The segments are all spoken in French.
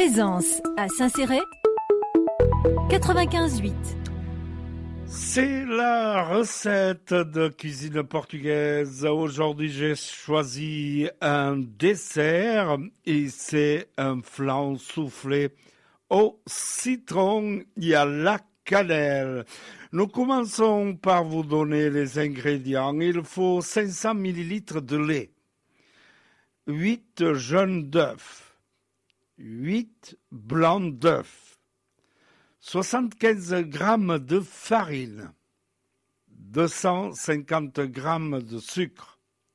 Présence à Saint-Céré 95.8. C'est la recette de cuisine portugaise. Aujourd'hui, j'ai choisi un dessert et c'est un flan soufflé au citron et à la cannelle. Nous commençons par vous donner les ingrédients. Il faut 500 ml de lait, 8 jaunes d'œufs, 8 blancs d'œufs, 75 g de farine, 250 g de sucre,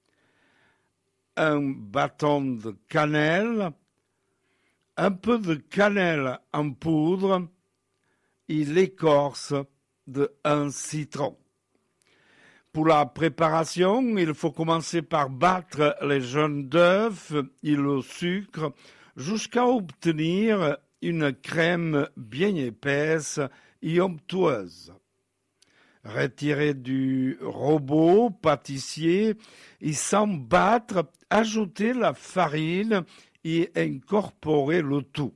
un bâton de cannelle, un peu de cannelle en poudre et l'écorce d'un citron. Pour la préparation, il faut commencer par battre les jaunes d'œufs et le sucre jusqu'à obtenir une crème bien épaisse et onctueuse. Retirez du robot pâtissier et sans battre, ajoutez la farine et incorporez le tout.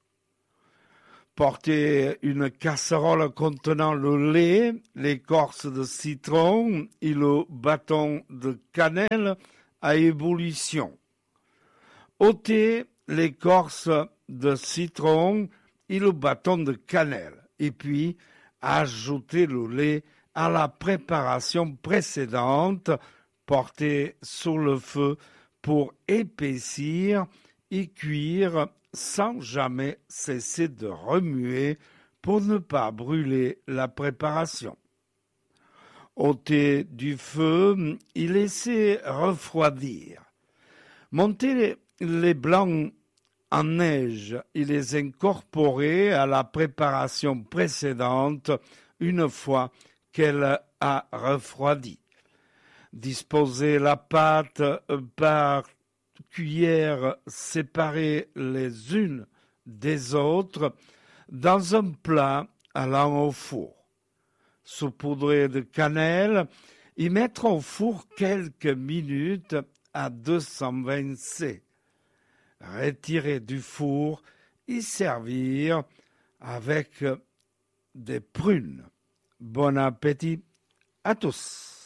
Portez une casserole contenant le lait, l'écorce de citron et le bâton de cannelle à ébullition. Ôtez l'écorce de citron et le bâton de cannelle et puis ajoutez le lait à la préparation précédente. Portez sur le feu pour épaissir et cuire sans jamais cesser de remuer pour ne pas brûler la préparation. Ôtez du feu et laissez refroidir. Montez les blancs en neige et les incorporer à la préparation précédente une fois qu'elle a refroidi. Disposez la pâte par cuillères séparées les unes des autres dans un plat allant au four. Saupoudrer de cannelle et mettre au four quelques minutes à 220 C. Retirer du four et servir avec des prunes. Bon appétit à tous.